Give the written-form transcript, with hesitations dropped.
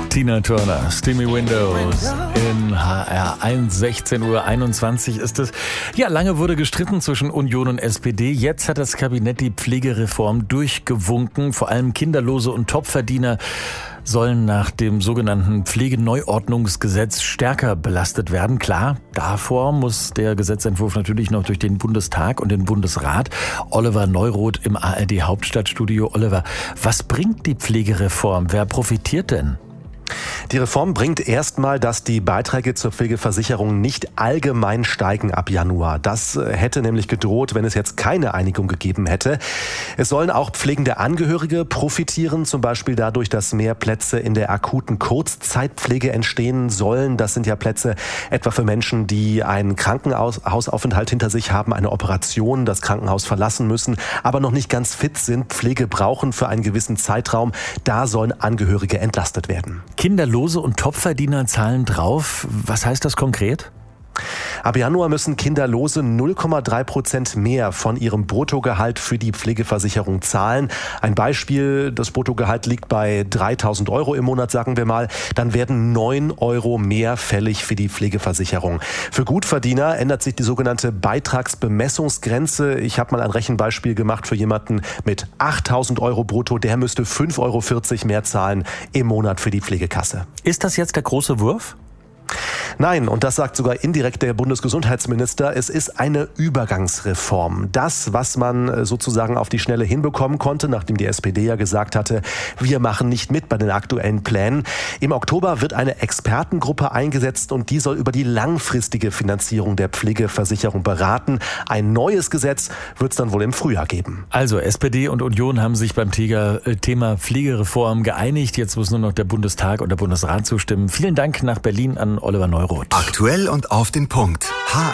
Tina Turner, Steamy Windows in HR1, 16:21 Uhr ist es. Ja, lange wurde gestritten zwischen Union und SPD. Jetzt hat das Kabinett die Pflegereform durchgewunken. Vor allem Kinderlose und Topverdiener sollen nach dem sogenannten Pflegeneuordnungsgesetz stärker belastet werden. Klar, davor muss der Gesetzentwurf natürlich noch durch den Bundestag und den Bundesrat. Oliver Neuroth im ARD Hauptstadtstudio. Oliver, was bringt die Pflegereform? Wer profitiert denn? Die Reform bringt erstmal, dass die Beiträge zur Pflegeversicherung nicht allgemein steigen ab Januar. Das hätte nämlich gedroht, wenn es jetzt keine Einigung gegeben hätte. Es sollen auch pflegende Angehörige profitieren, zum Beispiel dadurch, dass mehr Plätze in der akuten Kurzzeitpflege entstehen sollen. Das sind ja Plätze etwa für Menschen, die einen Krankenhausaufenthalt hinter sich haben, eine Operation, das Krankenhaus verlassen müssen, aber noch nicht ganz fit sind, Pflege brauchen für einen gewissen Zeitraum. Da sollen Angehörige entlastet werden. Kinderlose und Topverdiener zahlen drauf. Was heißt das konkret? Ab Januar müssen Kinderlose 0,3% mehr von ihrem Bruttogehalt für die Pflegeversicherung zahlen. Ein Beispiel, das Bruttogehalt liegt bei 3.000 Euro im Monat, sagen wir mal. Dann werden 9 Euro mehr fällig für die Pflegeversicherung. Für Gutverdiener ändert sich die sogenannte Beitragsbemessungsgrenze. Ich habe mal ein Rechenbeispiel gemacht für jemanden mit 8.000 Euro brutto. Der müsste 5,40 Euro mehr zahlen im Monat für die Pflegekasse. Ist das jetzt der große Wurf? Nein, und das sagt sogar indirekt der Bundesgesundheitsminister, es ist eine Übergangsreform. Das, was man sozusagen auf die Schnelle hinbekommen konnte, nachdem die SPD ja gesagt hatte, wir machen nicht mit bei den aktuellen Plänen. Im Oktober wird eine Expertengruppe eingesetzt und die soll über die langfristige Finanzierung der Pflegeversicherung beraten. Ein neues Gesetz wird es dann wohl im Frühjahr geben. Also SPD und Union haben sich beim Thema Pflegereform geeinigt. Jetzt muss nur noch der Bundestag und der Bundesrat zustimmen. Vielen Dank nach Berlin an Oliver Neuroth. Aktuell und auf den Punkt.